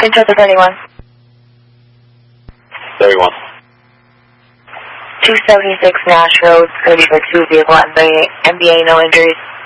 Winchester 31. 31. 276 Nash Road. It's going to be for 2 vehicle MBA, no injuries.